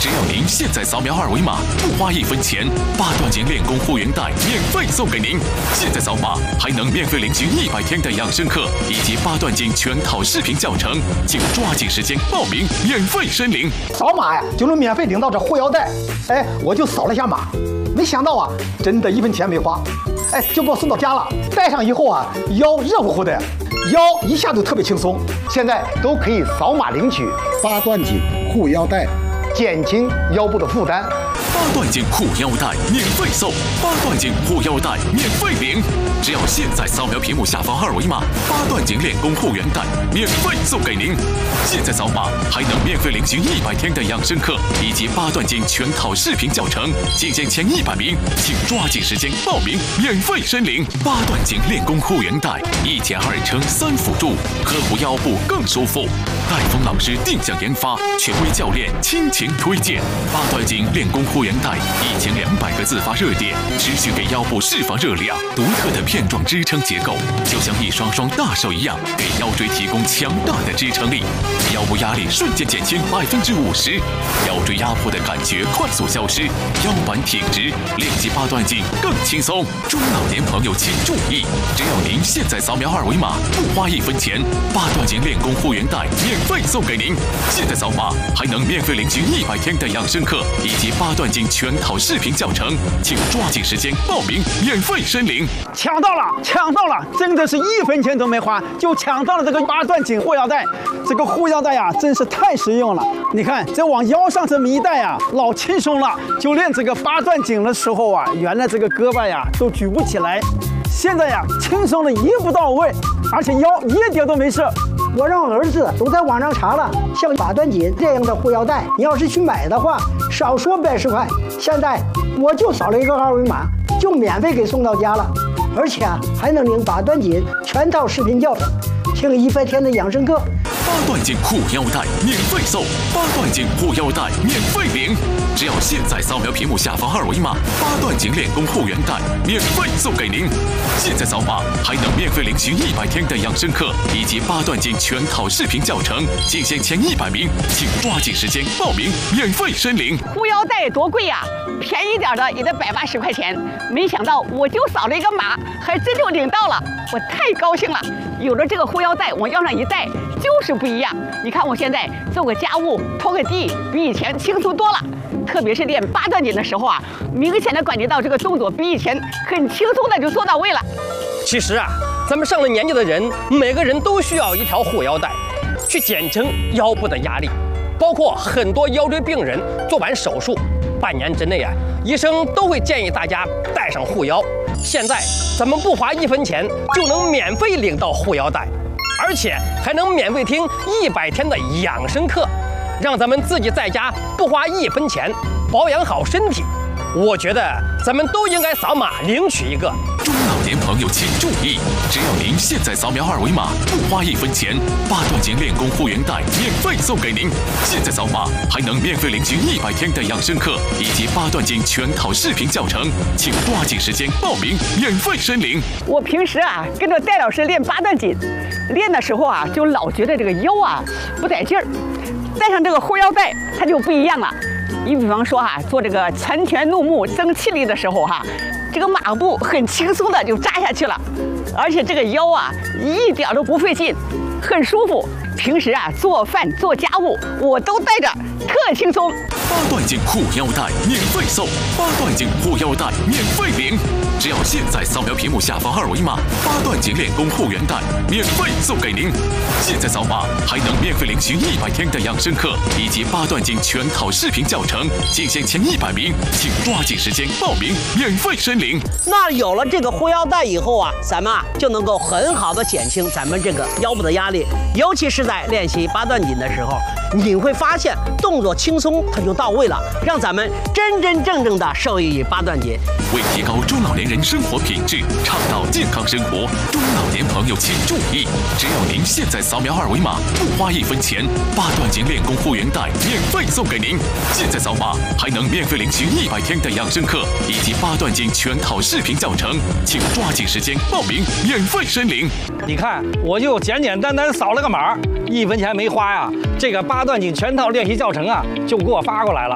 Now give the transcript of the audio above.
只要您现在扫描二维码，不花1分钱，8段锦练功护原带免费送给您。现在扫码还能免费领取100天的养生课以及8段锦全套视频教程，请抓紧时间报名，免费申领。 扫码呀，就能免费领到这护腰带。哎，我就扫了一下码，没想到啊，真的1分钱没花，哎，就给我送到家了。戴上以后啊，腰热乎乎的，腰一下就特别轻松。现在都可以扫码领取8段锦护腰带，减轻腰部的负担。 8段锦护腰带免费送，8段锦护腰带免费领。只要现在扫描屏幕下方二维码，8段锦练功护原带免费送给您。现在扫码还能免费领取100天的养生课以及8段锦全套视频教程，仅限前100名，请抓紧时间报名，免费申领。8段锦练功护原带1减2乘3辅助，呵护腰部更舒服。戴峰老师定向研发，权威教练倾情推荐。8段锦练功护原带1200个自发热点，持续给腰部释放热量。独特的片状支撑结构，就像一双双大手一样，给腰椎提供强大的支撑力，腰部压力瞬间减轻50%，腰椎压迫的感觉快速消失，腰板挺直，练习8段锦更轻松。中老年朋友请注意，只要您现在扫描二维码，不花1分钱，8段锦练功护原带免费送给您。现在扫码还能免费领取100天的养生课以及8段锦全套视频教程，请抓紧时间报名，免费申领。 抢到了，抢到了！真的是1分钱都没花，就抢到了这个8段锦护腰带。这个护腰带呀，真是太实用了。你看，这往腰上这么一戴呀，老轻松了。就练这个8段锦的时候啊，原来这个胳膊呀都举不起来，现在呀轻松的一步到位，而且腰一点都没事。 我让儿子都在网上查了，像8段锦这样的护腰带，你要是去买的话，少说110块。现在我就扫了一个二维码，就免费给送到家了，而且还能领8段锦全套视频教程，听100天的养生课。 8段锦护腰带免费送，8段锦护腰带免费领。只要现在扫描屏幕下方二维码，8段锦练功护原带免费送给您。现在扫码还能免费领取100天的养生课以及8段锦全套视频教程，仅限前100名，请抓紧时间报名，免费申领。 护腰带多贵呀，便宜点的也得180块钱。没想到我就扫了一个码，还真就领到了，我太高兴了。有了这个护腰带，往腰上一戴就是不一样。你看我现在做个家务、拖个地，比以前轻松多了。特别是练8段锦的时候啊，明显的感觉到这个动作比以前很轻松的就做到位了。 其实啊，咱们上了年纪的人，每个人都需要一条护腰带，去减轻腰部的压力。包括很多腰椎病人做完手术，半年之内啊，医生都会建议大家带上护腰。现在咱们不花1分钱就能免费领到护腰带，而且还能免费听100天的养生课，让咱们自己在家不花1分钱保养好身体。我觉得咱们都应该扫码领取一个。 中老年朋友请注意，只要您现在扫描二维码，不花1分钱，8段锦练功护原带免费送给您。现在扫码还能免费领取100天的养生课以及8段锦全套视频教程，请抓紧时间报名，免费申领。 我平时啊跟着戴老师练8段锦，练的时候啊就老觉得这个腰啊不带劲儿，戴上这个护腰带它就不一样了。你比方说做这个拳拳怒目增气力的时候这个马步很轻松的就扎下去了，而且这个腰啊一点都不费劲，很舒服。平时做饭做家务我都带着，特轻松。 8段锦护腰带免费送，8段锦护腰带免费领。只要现在扫描屏幕下方二维码，8段锦练功护原带免费送给您。现在扫码还能免费领取100天的养生课以及8段锦全套视频教程，仅限前100名，请抓紧时间报名，免费申领。 那有了这个护腰带以后咱们就能够很好的减轻咱们这个腰部的压力，尤其是在练习8段锦的时候，你会发现动作轻松，它就到位了，让咱们真真正正的受益于8段锦。 为提高中老年人生活品质，倡导健康生活，中老年朋友请注意，只要您现在扫描二维码，不花1分钱，8段锦练功护原带免费送给您。现在扫码还能免费领取100天的养生课以及8段锦全套视频教程，请抓紧时间报名，免费申领。 你看，我就简简单单扫了个码，1分钱没花呀，这个8段锦全套练习教程就给我发过来了。